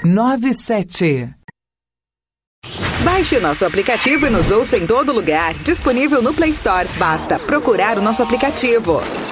97. Baixe o nosso aplicativo e nos ouça em todo lugar. Disponível no Play Store. Basta procurar o nosso aplicativo.